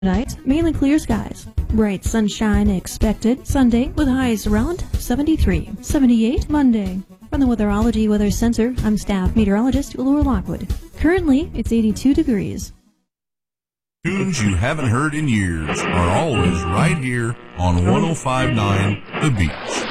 Tonight, mainly clear skies. Bright sunshine expected Sunday with highs around 73, 78 Monday. From the Weatherology Weather Center, I'm staff meteorologist Laura Lockwood. Currently, it's 82 degrees. Tunes you haven't heard in years are always right here on 105.9 The Beach.